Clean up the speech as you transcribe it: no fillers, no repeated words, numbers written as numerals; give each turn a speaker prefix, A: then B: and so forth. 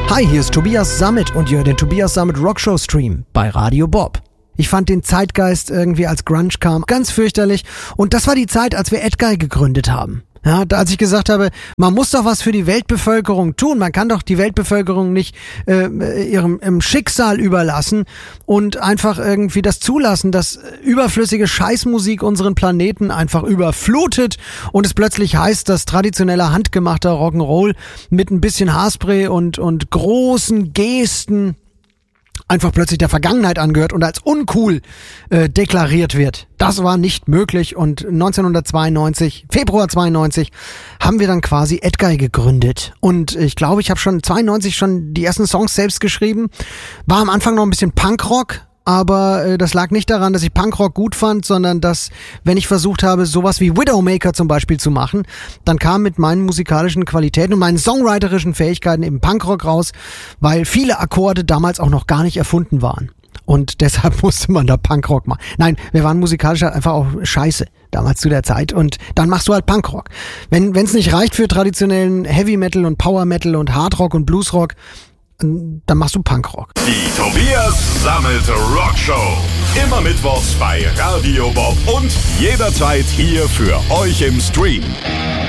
A: Hi, hier ist Tobias Sammet und ihr hört den Tobias Sammet Rockshow Stream bei Radio Bob. Ich fand den Zeitgeist irgendwie, als Grunge kam, ganz fürchterlich. Und das war die Zeit, als wir Edguy gegründet haben. Ja, als ich gesagt habe, man muss doch was für die Weltbevölkerung tun. Man kann doch die Weltbevölkerung nicht ihrem Schicksal überlassen und einfach irgendwie das zulassen, dass überflüssige Scheißmusik unseren Planeten einfach überflutet und es plötzlich heißt, dass traditioneller handgemachter Rock'n'Roll mit ein bisschen Haarspray und großen Gesten einfach plötzlich der Vergangenheit angehört und als uncool deklariert wird. Das war nicht möglich und 1992, Februar 92, haben wir dann quasi Edguy gegründet. Und ich glaube, ich habe schon 92 schon die ersten Songs selbst geschrieben. War am Anfang noch ein bisschen Punkrock, aber das lag nicht daran, dass ich Punkrock gut fand, sondern dass, wenn ich versucht habe, sowas wie Widowmaker zum Beispiel zu machen, dann kam mit meinen musikalischen Qualitäten und meinen songwriterischen Fähigkeiten eben Punkrock raus, weil viele Akkorde damals auch noch gar nicht erfunden waren. Und deshalb musste man da Punkrock machen. Nein, wir waren musikalisch halt einfach auch scheiße damals zu der Zeit und dann machst du halt Punkrock. Wenn es nicht reicht für traditionellen Heavy Metal und Power Metal und Hardrock und Bluesrock, dann machst du Punkrock.
B: Die Tobias Sammet Rockshow. Immer mittwochs bei Radio Bob und jederzeit hier für euch im Stream.